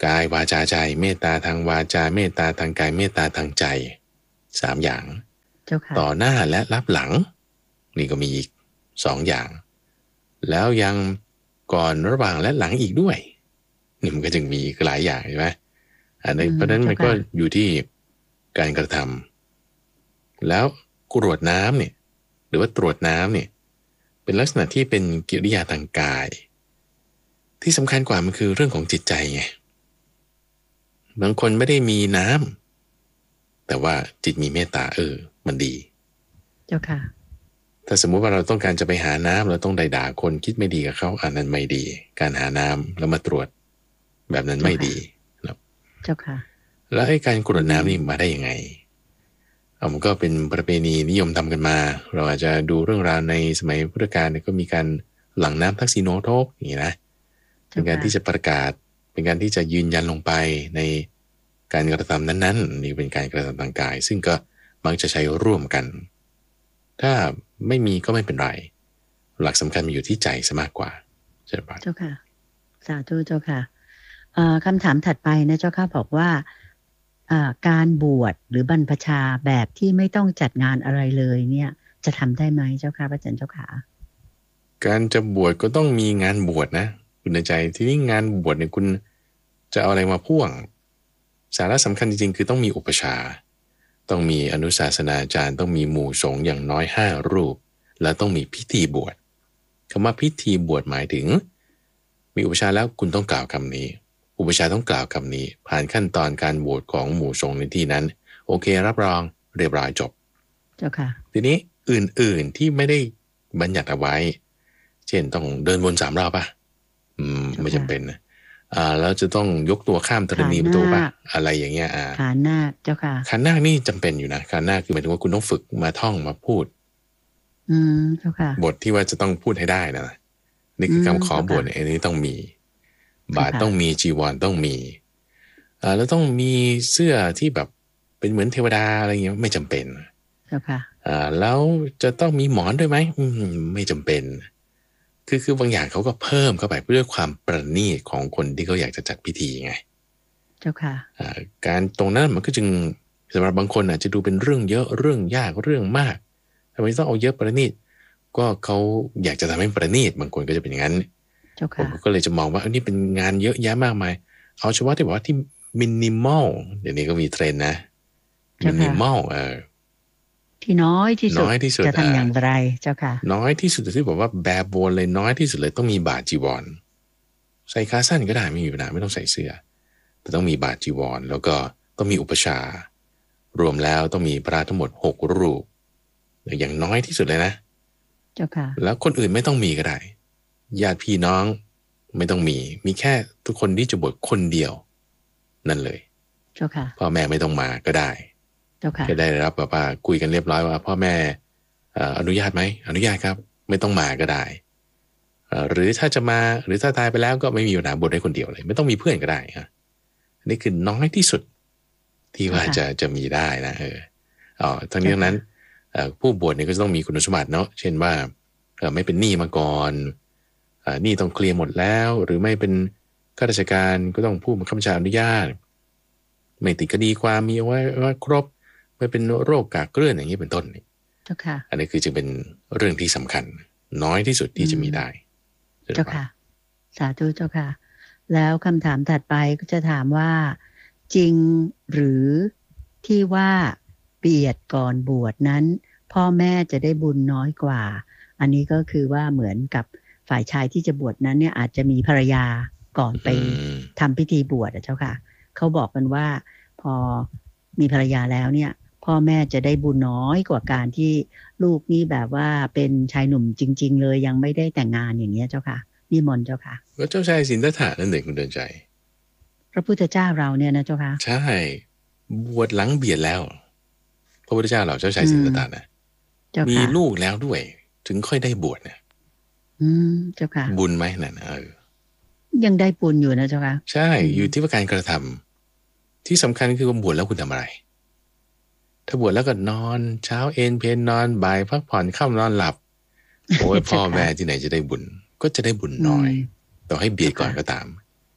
Speaker 1: กายวาจาใจเมตตาทางวาจาเมตตาทางกายเมตตาทางใจสามอย่างต่อหน้าและรับหลังนี่ก็มีอีกสองอย่างแล้วยังก่อนระหว่างและหลังอีกด้วยนี่มันก็จึงมีหลายอย่างใช่ไหมอันนี้เพราะฉะนั้นมันก็อยู่ที่การกระทำแล้วกรวดน้ำเนี่ยหรือว่าตรวจน้ำเนี่ยเป็นลักษณะที่เป็นกิริยาทางกายที่สำคัญกว่ามันคือเรื่องของจิตใจไงบางคนไม่ได้มีน้ำแต่ว่าจิตมีเมตตาเออมันดี
Speaker 2: เจ้าค่ะ
Speaker 1: ถ้าสมมุติว่าเราต้องการจะไปหาน้ำเราต้องด่าคนคิดไม่ดีกับเขาอันนั้นไม่ดีการหาน้ำแล้วมาตรวจแบบนั้นไม่ดีนะ
Speaker 2: เจ้าค่ะ
Speaker 1: แล้วไอ้การกรวดน้ำนี่มาได้ยังไงเอามันก็เป็นประเพณีนิยมทำกันมาเราอาจจะดูเรื่องราวในสมัยพุทธกาลเนี่ยก็มีการหลั่งน้ำทักษิโนโทกอย่างนี้นะเป็นการที่จะประกาศเป็นการที่จะยืนยันลงไปในการกระทำนั้นๆนี่เป็นการกระทำทางกายซึ่งก็มักจะใช้ร่วมกันถ้าไม่มีก็ไม่เป็นไรหลักสำคัญมันอยู่ที่ใจซะมากกว่าใช่ไหม
Speaker 2: เจ้าค่ะสาธุเจ้าค่ะคำถามถัดไปนะเจ้าค่ะบอกว่าการบวชหรือบรรพชาแบบที่ไม่ต้องจัดงานอะไรเลยเนี่ยจะทำได้ไหมเจ้าค่ะพระอาจารย์เจ้าค่ะ
Speaker 1: การจะบวชก็ต้องมีงานบวชนะคุณในใจที่นี่งานบวชเนี่ยคุณจะเอาอะไรมาพ่วงสาระสำคัญจริงๆคือต้องมีอุปชาต้องมีอนุศาสนาจารย์ต้องมีหมู่สงฆ์อย่างน้อยห้ารูปแล้วต้องมีพิธีบวชคำว่าพิธีบวชหมายถึงมีอุปชาแล้วคุณต้องกล่าวคำนี้อุปชาต้องกล่าวคำนี้ผ่านขั้นตอนการบวชของหมู่สงฆ์ในที่นั้นโอเครับรองเรียบร้อยจบ
Speaker 2: เจ้าค่ะ
Speaker 1: ทีนี้อื่นๆที่ไม่ได้บัญญัติเอาไว้เช่นต้องเดินวนสามรอบป่ะอืมไม่จำเป็นนะอ่าแล้วจะต้องยกตัวข้ามธรณีประตูป่ะอะไรอย่างเงี้ยอ่า
Speaker 2: ขานาคเจ้าค่ะ
Speaker 1: ขานาคนี่จำเป็นอยู่นะขานาคคือหมายถึงว่าคุณต้องฝึกมาท่องมาพูด
Speaker 2: อืมเจ้าค่ะ
Speaker 1: บทที่ว่าจะต้องพูดให้ได้นะนี่คือคำขอบวชอันนี้ต้องมีบาตรต้องมีจีวรต้องมีอ่าแล้วต้องมีเสื้อที่แบบเป็นเหมือนเทวดาอะไรเงี้ยไม่จำเป็น
Speaker 2: เจ้าค่ะ
Speaker 1: อ่าแล้วจะต้องมีหมอนด้วยไหมอืมไม่จำเป็นคือคือบางอย่างเขาก็เพิ่มเข้าไปเพื่อความประณีตของคนที่เขาอยากจะจัดพิธีไง
Speaker 2: เจ้าค่ะ
Speaker 1: การตรงนั้นมันก็จึงสำหรับบางคนอาจจะดูเป็นเรื่องเยอะเรื่องยากเรื่องมากทำไมต้องเอาเยอะประณีตก็เขาอยากจะทำให้ประณีตบางคนก็จะเป็นอย่างนั้นผมก็เลยจะมองว่าอันนี้เป็นงานเยอะแยะมากมายเอาเฉพาะที่บอกว่าที่มินิมอลเดี๋ยวนี้ก็มีเทรนด์นะมินิมอลเออ
Speaker 2: ที่น้อยที่สุด
Speaker 1: น้อยที่สุด
Speaker 2: จะทำอย่างไรเจ้าค่ะ
Speaker 1: น้อยที่สุดที่บอกว่าแบบโบนเลยน้อยที่สุดเลยต้องมีบาทจีวรใส่ขาสั้นก็ได้ไม่มีปัญหาไม่ต้องใส่เสื้อแต่ต้องมีบาทจีวรแล้วก็ต้องมีอุปชารวมแล้วต้องมีพระทั้งหมดหกรูปอย่างน้อยที่สุดเลยนะ
Speaker 2: เจ้าค่ะ
Speaker 1: แล้วคนอื่นไม่ต้องมีก็ได้ญาติพี่น้องไม่ต้องมีมีแค่ทุกคนที่จะบวชคนเดียวนั่นเลย
Speaker 2: เจ้าค่ะ
Speaker 1: พ่อแม่ไม่ต้องมาก็ได้จะได้รับแบบว่าคุยกันเรียบร้อยว่าพ่อแม่อนุญาตไหมอนุญาตครับไม่ต้องมาก็ได้หรือถ้าจะมาหรือถ้าตายไปแล้วก็ไม่มีปัญหาบวชได้คนเดียวเลยไม่ต้องมีเพื่อนก็ได้ฮะอันนี้คือน้อยที่สุดที่ว่าจะจะมีได้นะเอออ๋อทั้งนี้ทั้งนั้นผู้บวชเนี่ยก็จะต้องมีคุณสมบัติเนาะเช่นว่าไม่เป็นหนี้มาก่อนหนี้ต้องเคลียร์หมดแล้วหรือไม่เป็นข้าราชการก็ต้องผู้บังคับบัญชาอนุญาตไม่ติดคดีความมีไว้ว่าครบไม่เป็นโรคกากเกลื่อนอย่างนี้เป็นต้นนี่
Speaker 2: เจ้าค่ะ
Speaker 1: อันนี้คือจะเป็นเรื่องที่สำคัญน้อยที่สุดที่จะมีได้
Speaker 2: เจ้าค่ะสาธุเจ้าค่ะแล้วคำถามถัดไปก็จะถามว่าจริงหรือที่ว่าเบียดก่อนบวชนั้นพ่อแม่จะได้บุญน้อยกว่าอันนี้ก็คือว่าเหมือนกับฝ่ายชายที่จะบวชนั้นเนี่ยอาจจะมีภรรยาก่อนไปทำพิธีบวชเจ้าค่ะเขาบอกกันว่าพอมีภรรยาแล้วเนี่ยพ่อแม่จะได้บุญน้อยกว่าการที่ลูกนี่แบบว่าเป็นชายหนุ่มจริงๆเลยยังไม่ได้แต่งงานอย่างเงี้ยเจ้าค่ะนิมนต์เจ้าค่ะ
Speaker 1: ก็เจ้าชายสิทธัตถะนั่นเองคุณเดินใจ
Speaker 2: พระพุทธเจ้าเราเนี่ยนะเจ้าค่ะ
Speaker 1: ใช่บวชหลังเบียดแล้วพระพุทธเจ้าเราเจ้าชายสิทธัตถะนะมีลูกแล้วด้วยถึงค่อยได้บวชนะ
Speaker 2: อืมเจ้าค่ะ
Speaker 1: บุญไหมนั่นเออ
Speaker 2: ยังได้บุญอยู่นะเจ้าค่ะ
Speaker 1: ใช่อยู่ที่ว่าการกระทำที่สำคัญคือว่าบวชแล้วคุณทำอะไรถ้าบวชแล้วก็นอนเช้าเอนเพนนอนบ่ายพักผ่อนค่ำนอนหลับโอ้ยพ่อแม่ที่ไหนจะได้บุญก็จะได้บุญน้อยต่อให้เบียดก่อนก็ตาม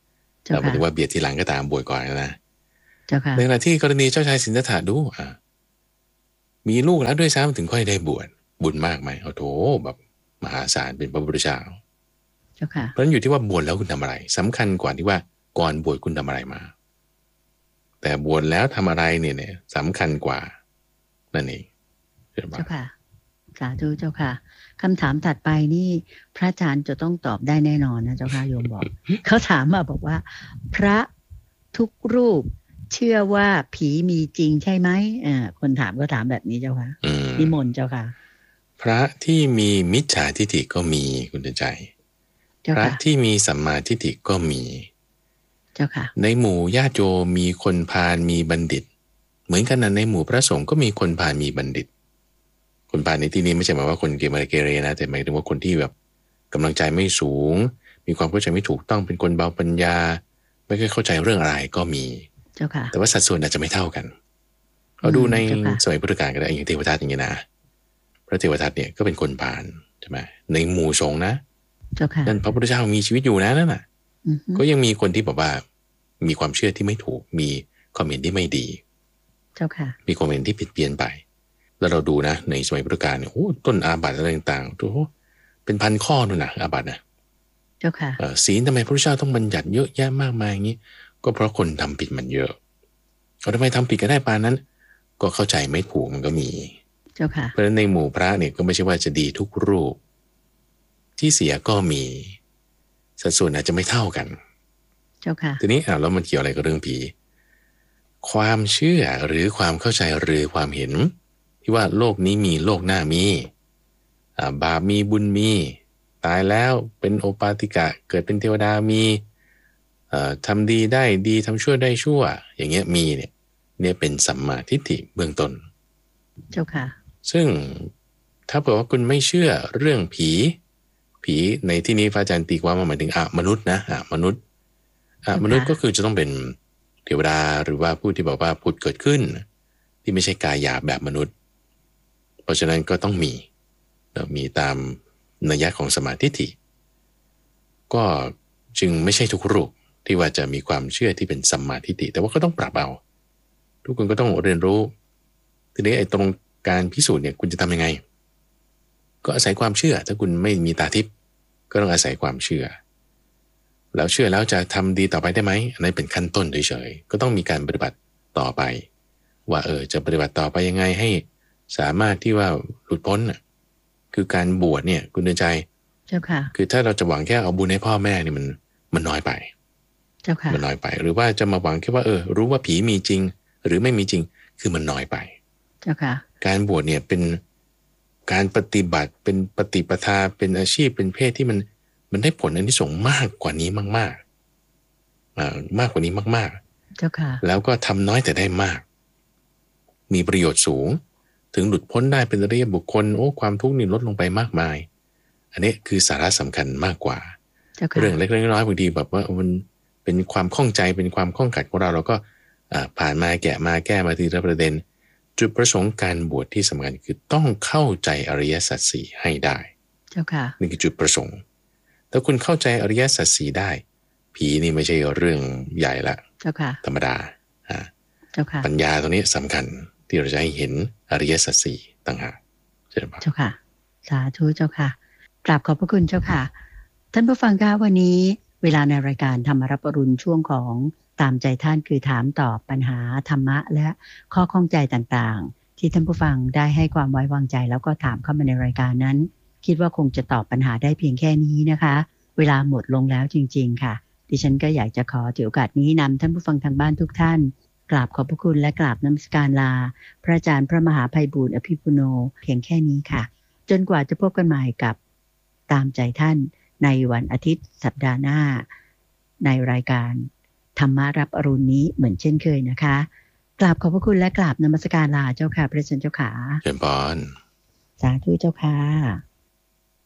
Speaker 1: หมายถึงว่าเบียดทีหลังก็ตามบวชก่อนนะ
Speaker 2: เจ้าค่ะ
Speaker 1: ในขณะที่กรณีเจ้าชายสิทธัตถะดูอ่ะมีลูกแล้วด้วยซ้ำถึงค่อยได้บวชบุญมากไหมเอาโถแบบมหาศาลเป็นพระพุทธเจ้า
Speaker 2: เจ้าค่ะ
Speaker 1: เพราะฉะนั้นอยู่ที่ว่าบวชแล้วคุณทำอะไรสำคัญกว่าที่ว่าก่อนบวชคุณทำอะไรมาแต่บวชแล้วทำอะไรเนี่ยเนี่ยสำคัญกว่านั่นเอง
Speaker 2: เจ้าค่ะสาธุเจ้าค่ะคำถามถัดไปนี่พระอาจารย์จะต้องตอบได้แน่นอนนะเจ้าค่ะโยมบอก เขาถามมาบอกว่าพระทุกรูปเชื่อว่าผีมีจริงใช่ไหมอ่าคนถามก็ถามแบบนี้เจ้าค่ะนิมนต์เจ้าค่ะ
Speaker 1: พระที่มีมิจฉาทิฏฐิก็มีคุณใจพระที่มีสัมมาทิฏฐิก็มี
Speaker 2: เจ้าค่ะใน
Speaker 1: หมู่ญาติโยมมีคนพาลมีบัณฑิตเหมือนกันนะในหมู่พระสงฆ์ก็มีคนพาลมีบัณฑิตคนพาลในที่นี้ไม่ใช่หมายว่าคนเกเรเกเรนะแต่หมายถึงว่าคนที่แบบกำลังใจไม่สูงมีความเข้าใจไม่ถูกต้องเป็นคนเบาปัญญาไม่เคยเข้าใจเรื่องอะไรก็มี
Speaker 2: เจ้าค่ะ
Speaker 1: แต่ว่าสัดส่วนอาจจะไม่เท่ากันเราดูในสมัยพุทธกาลก็ได้อย่างเทวทัตอย่างนี้นะพระเทวทัตเนี่ยก็เป็นคนพาลใช่ไหมในหมู่สงฆ์นะนั่นพระพุทธเจ้ามีชีวิตอยู่นะนั่นน่ะก็ยังมีคนที่บอกว่ามีความเชื่อที่ไม่ถูกมีความเห็นที่ไม่ดี
Speaker 2: เจ้าค่ะ
Speaker 1: มีความเห็นที่ผิดเพี้ยนไปแล้วเราดูนะในสมัยพุทธกาลเนี่ยโอ้ต้นอาบัติอะไรต่างๆโอ้เป็นพันข้อนู่นนะอาบัตินะ
Speaker 2: เจ้าค่ะ
Speaker 1: ศีลทำไมพระพุทธเจ้าต้องบัญญัติเยอะแยะมากมายอย่างนี้ก็เพราะคนทำผิดมันเยอะเขาทำไมทำผิดกันได้ปานนั้นก็เข้าใจไม่ถูกมันก็มี
Speaker 2: เจ้าค่ะ
Speaker 1: เพราะฉะนั้นในหมู่พระเนี่ยก็ไม่ใช่ว่าจะดีทุกรูปที่เสียก็มีสัดส่วนอาจจะไม่เท่ากัน
Speaker 2: เจ้าค่ะ
Speaker 1: ทีนี้อ่ะแล้วมันเกี่ยวอะไรกับเรื่องผีความเชื่อหรือความเข้าใจหรือความเห็นที่ว่าโลกนี้มีโลกหน้ามีอ่าบาปมีบุญมีตายแล้วเป็นโอปาติกะเกิดเป็นเทวดามีเอ่อทำดีได้ดีทำชั่วได้ชั่วอย่างเงี้ยมีเนี่ยเนี่ยเป็นสัมมาทิฏฐิเบื้องต้น
Speaker 2: เจ้าค่ะ
Speaker 1: ซึ่งถ้าเผื่อว่าคุณไม่เชื่อเรื่องผีผีในที่นี้พระอาจารย์ตีความมาหมายถึงอะมนุษย์นะอะมนุษย์อะมนุษย์ก็คือจะต้องเป็นเทวดาหรือว่าผู้ที่บอกว่าผุดเกิดขึ้นที่ไม่ใช่กายหยาบแบบมนุษย์เพราะฉะนั้นก็ต้องมีมีตามนัยยะของสมาธิทิก็จึงไม่ใช่ทุกรูปที่ว่าจะมีความเชื่อที่เป็นสัมมาทิฏฐิแต่ว่าก็ต้องปรับเอาทุกคนก็ต้องเรียนรู้ทีนี้ไอ้ตรงการพิสูจน์เนี่ยคุณจะทำยังไงก็อาศัยความเชื่อถ้าคุณไม่มีตาทิพย์ก็ต้องอาศัยความเชื่อแล้วเชื่อแล้วจะทำดีต่อไปได้ไหมอันนั้นเป็นขั้นต้นเฉยๆก็ต้องมีการปฏิบัติต่อไปว่าเออจะปฏิบัติต่อไปยังไงให้สามารถที่ว่าหลุดพ้นน่ะคือการบวชเนี่ยคุณเดินใจ
Speaker 2: เจ้าค่ะ
Speaker 1: คือถ้าเราจะหวังแค่เอาบุญให้พ่อแม่นี่มันมันน้อยไป
Speaker 2: เจ้าค่ะ
Speaker 1: มันน้อยไปหรือว่าจะมาหวังแค่ว่าเออรู้ว่าผีมีจริงหรือไม่มีจริงคือมันน้อยไป
Speaker 2: เจ้าค่ะ
Speaker 1: การบวชเนี่ยเป็นการปฏิบัติเป็นปฏิปทาเป็นอาชีพเป็นเพศที่มันมันได้ผลอานิสงส์มากกว่านี้มากๆอ่ามากกว่านี้มาก
Speaker 2: ๆเจ้าค่ะ
Speaker 1: แล้วก็ทำน้อยแต่ได้มากมีประโยชน์สูงถึงหลุดพ้นได้เป็นอริยบุคคลโอ้ความทุกข์นี่ลดลงไปมากมายอันนี้คือสาระสำคัญมากกว่าเรื่องเล็กๆน้อยๆบางทีแบบว่ามันเป็นความข้องใจเป็นความข้องขัดของเราเราก็ผ่านมาแกะมาแก้มาทีละประเด็นจุดประสงค์การบวชที่สำคัญคือต้องเข้าใจอริยสัจสี่ให้ได้
Speaker 2: เจ้าค่ะ
Speaker 1: นี่คือจุดประสงค์ถ้าคุณเข้าใจอริยสัจสี่ได้ผีนี่ไม่ใช่เรื่องใหญ่ละ
Speaker 2: เจ้าค่ะ
Speaker 1: ธรรมดาอ่า
Speaker 2: เจ้าค่ะ
Speaker 1: ปัญญาตรงนี้สำคัญที่เราจะให้เห็นอริยสัจสี่ต่างหากใช่ไหม
Speaker 2: เจ้าค่ะสาธุเจ้าค่ะกราบขอบพระคุณเจ้าค่ะท่านผู้ฟังคะวันนี้เวลาในรายการธรรมรับอรุณช่วงของตามใจท่านคือถามตอบปัญหาธรรมะและข้อข้องใจต่างๆที่ท่านผู้ฟังได้ให้ความไว้วางใจแล้วก็ถามเข้ามาในรายการนั้นคิดว่าคงจะตอบปัญหาได้เพียงแค่นี้นะคะเวลาหมดลงแล้วจริงๆค่ะดิฉันก็อยากจะขอถือโอกาสนี้นำท่านผู้ฟังทางบ้านทุกท่านกราบขอบพระคุณและกราบนมัสการลาพระอาจารย์พระมหาไพบูลย์อภิปุโนเพียงแค่นี้ค่ะจนกว่าจะพบกันใหม่กับตามใจท่านในวันอาทิตย์สัปดาห์หน้าในรายการธรรมารับอรุณนี้เหมือนเช่นเคยนะคะกราบขอบพระคุณและกราบนมัสการลาเจ้าค่ะพระอาจารย์เจ้าค่ะ
Speaker 1: เชิญพร
Speaker 2: สาธุเจ้าค่ะ